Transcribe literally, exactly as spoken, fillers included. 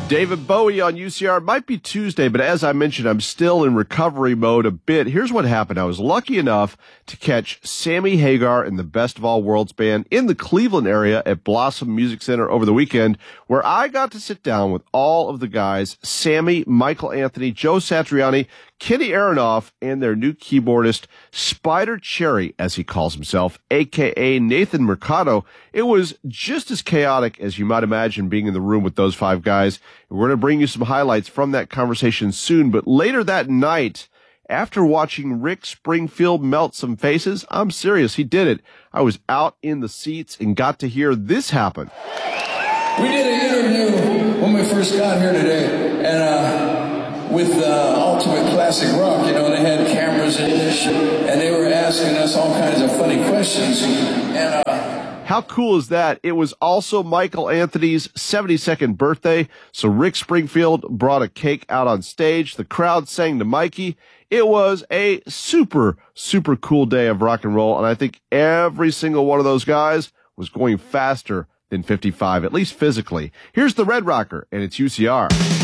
David Bowie on U C R. It might be Tuesday, but as I mentioned, I'm still in recovery mode a bit. Here's what happened. I was lucky enough to catch Sammy Hagar and the Best of All Worlds band in the Cleveland area at Blossom Music Center over the weekend, where I got to sit down with all of the guys, Sammy, Michael Anthony, Joe Satriani, Kenny Aronoff, and their new keyboardist, Spider Cherry, as he calls himself, a k a. Nathan Mercado. It was just as chaotic as you might imagine being in the room with those five guys. We're going to bring you some highlights from that conversation soon, but later that night, after watching Rick Springfield melt some faces, I'm serious, he did it. I was out in the seats and got to hear this happen. We did an interview when we first got here today, and uh, with uh, Ultimate Classic Rock, you know, they had cameras in this, and they were asking us all kinds of funny questions, and uh, how cool is that? It was also Michael Anthony's seventy-second birthday, so Rick Springfield brought a cake out on stage. The crowd sang to Mikey. It was a super, super cool day of rock and roll, and I think every single one of those guys was going faster than fifty-five, at least physically. Here's the Red Rocker, and it's U C R.